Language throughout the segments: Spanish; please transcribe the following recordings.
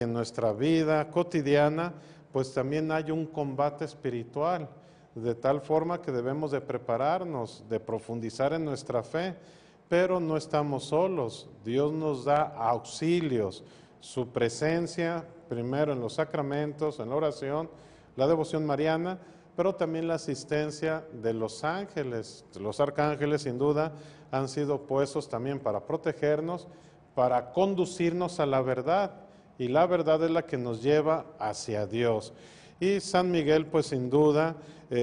en nuestra vida cotidiana, pues también hay un combate espiritual, de tal forma que debemos de prepararnos, de profundizar en nuestra fe, pero no estamos solos. Dios nos da auxilios, su presencia, primero en los sacramentos, en la oración, la devoción mariana, pero también la asistencia de los ángeles. Los arcángeles, sin duda, han sido puestos también para protegernos, para conducirnos a la verdad, y la verdad es la que nos lleva hacia Dios. Y San Miguel, pues sin duda,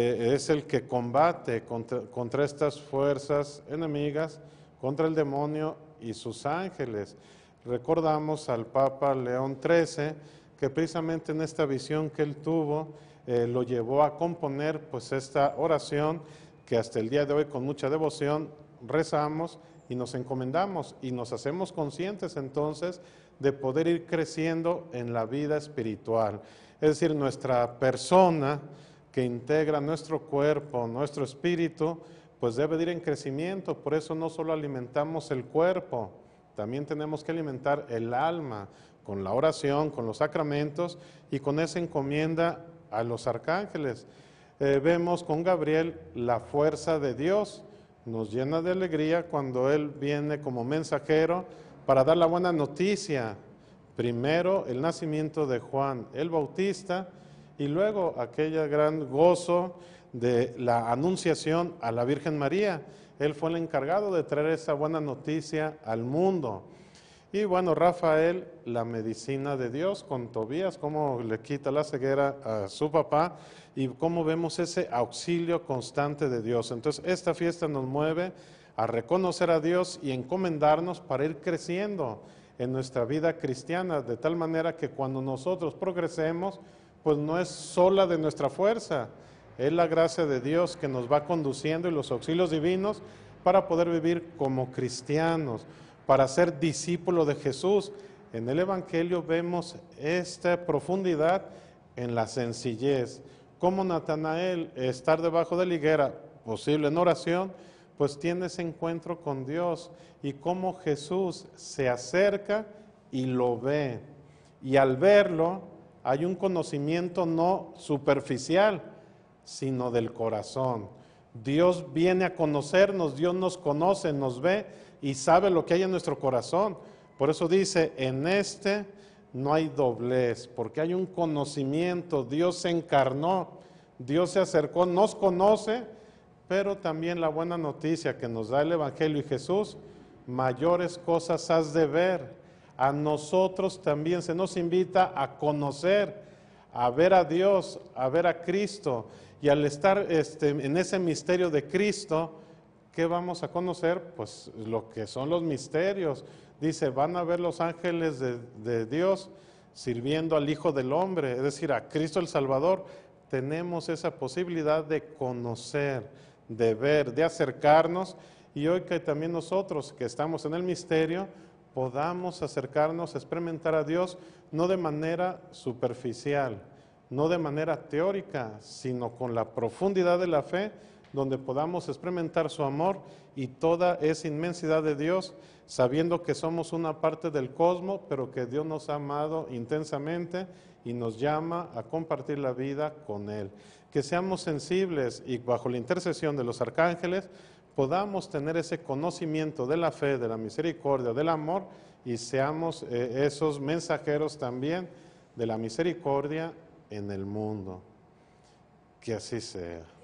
es el que combate contra estas fuerzas enemigas, contra el demonio y sus ángeles. Recordamos al Papa León XIII, que precisamente en esta visión que él tuvo, lo llevó a componer pues esta oración que hasta el día de hoy con mucha devoción rezamos y nos encomendamos y nos hacemos conscientes entonces de poder ir creciendo en la vida espiritual. Es decir, nuestra persona que integra nuestro cuerpo, nuestro espíritu, pues debe de ir en crecimiento. Por eso no solo alimentamos el cuerpo, también tenemos que alimentar el alma con la oración, con los sacramentos y con esa encomienda a los arcángeles. Vemos con Gabriel la fuerza de Dios, nos llena de alegría cuando Él viene como mensajero para dar la buena noticia. Primero el nacimiento de Juan el Bautista y luego aquella gran gozo de la anunciación a la Virgen María. Él fue el encargado de traer esa buena noticia al mundo. Y bueno, Rafael, la medicina de Dios con Tobías, cómo le quita la ceguera a su papá y cómo vemos ese auxilio constante de Dios. Entonces, esta fiesta nos mueve a reconocer a Dios y encomendarnos para ir creciendo en nuestra vida cristiana, de tal manera que cuando nosotros progresemos, pues no es sola de nuestra fuerza, es la gracia de Dios que nos va conduciendo y los auxilios divinos para poder vivir como cristianos, para ser discípulos de Jesús. En el Evangelio vemos esta profundidad en la sencillez. Como Natanael, estar debajo de la higuera, posible en oración, pues tiene ese encuentro con Dios y cómo Jesús se acerca y lo ve. Y al verlo hay un conocimiento no superficial, sino del corazón. Dios viene a conocernos, Dios nos conoce, nos ve y sabe lo que hay en nuestro corazón. Por eso dice, en este no hay doblez, porque hay un conocimiento, Dios se encarnó, Dios se acercó, nos conoce, pero también la buena noticia que nos da el Evangelio y Jesús, mayores cosas has de ver. A nosotros también se nos invita a conocer, a ver a Dios, a ver a Cristo. Y al estar en ese misterio de Cristo, ¿qué vamos a conocer? Pues lo que son los misterios. Dice, van a ver los ángeles de Dios sirviendo al Hijo del Hombre, es decir, a Cristo el Salvador. Tenemos esa posibilidad de conocer, de ver, de acercarnos, y hoy que también nosotros que estamos en el misterio, podamos acercarnos a experimentar a Dios, no de manera superficial, no de manera teórica, sino con la profundidad de la fe, donde podamos experimentar su amor y toda esa inmensidad de Dios, sabiendo que somos una parte del cosmos, pero que Dios nos ha amado intensamente y nos llama a compartir la vida con Él. Que seamos sensibles y bajo la intercesión de los arcángeles podamos tener ese conocimiento de la fe, de la misericordia, del amor y seamos esos mensajeros también de la misericordia en el mundo. Que así sea.